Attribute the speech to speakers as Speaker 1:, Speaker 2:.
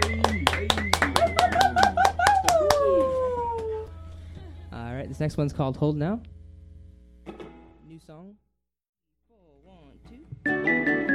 Speaker 1: All right, this next one's called Hold Now. New song. 4, 1, 2.